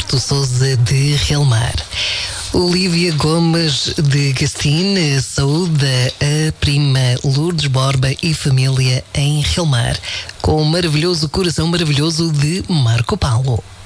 Augusto Souza de Relmar. Olívia Gomes de Gastine saúda a prima Lourdes Borba e família em Relmar, com o maravilhoso coração maravilhoso de Marco Paulo.